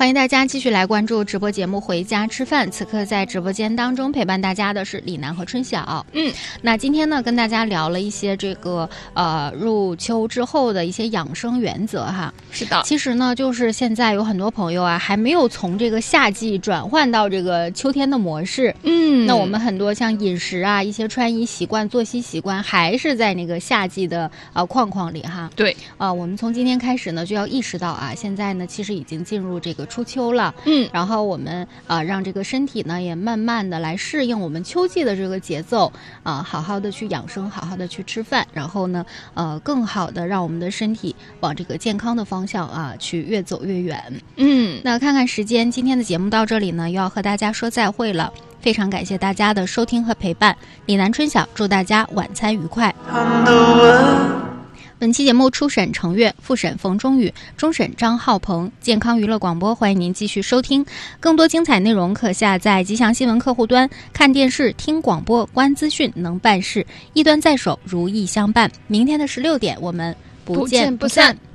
欢迎大家继续来关注直播节目《回家吃饭》。此刻在直播间当中陪伴大家的是李楠和春晓。那今天呢，跟大家聊了一些这个入秋之后的一些养生原则哈。 是的， 其实呢，就是现在有很多朋友啊，还没有从这个夏季转换到这个秋天的模式。那我们很多像饮食啊、一些穿衣习惯、作息习惯，还是在那个夏季的框框里哈。 对， 我们从今天开始呢，就要意识到啊，现在呢，其实已经进入这个初秋了。然后我们让这个身体呢也慢慢的来适应我们秋季的这个节奏好好的去养生，好好的去吃饭，然后呢更好的让我们的身体往这个健康的方向去越走越远。那看看时间，今天的节目到这里呢又要和大家说再会了，非常感谢大家的收听和陪伴，李楠春晓祝大家晚餐愉快。本期节目初审程越，复审冯中宇，终审张浩鹏，健康娱乐广播，欢迎您继续收听。更多精彩内容可下载吉祥新闻客户端，看电视、听广播、观资讯，能办事，一端在手，如意相伴。明天的16点，我们不见不散。